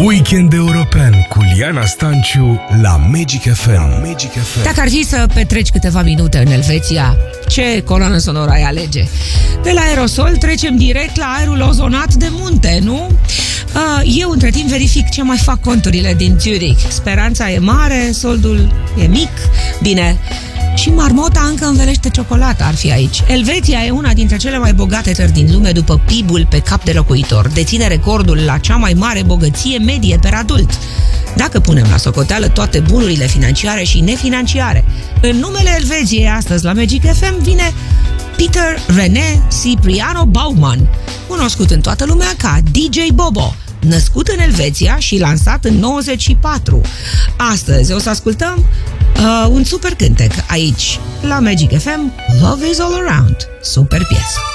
Weekend European cu Liana Stanciu la Magic FM. Dacă ar fi să petreci câteva minute în Elveția, ce coloană sonoră ai alege? De la aerosol trecem direct la aerul ozonat de munte, nu? Eu între timp verific ce mai fac conturile din Zurich. Speranța e mare, soldul e mic. Bine, și marmota încă învelește ciocolată, ar fi aici. Elveția e una dintre cele mai bogate țări din lume după PIB-ul pe cap de locuitor. Deține recordul la cea mai mare bogăție medie per adult, dacă punem la socoteală toate bunurile financiare și nefinanciare. În numele Elveției astăzi la Magic FM vine Peter René Cipriano Baumann, cunoscut în toată lumea ca DJ Bobo, născut în Elveția și lansat în 94. Astăzi o să ascultăm un super cântec aici, la Magic FM, Love is All Around. Super piesă!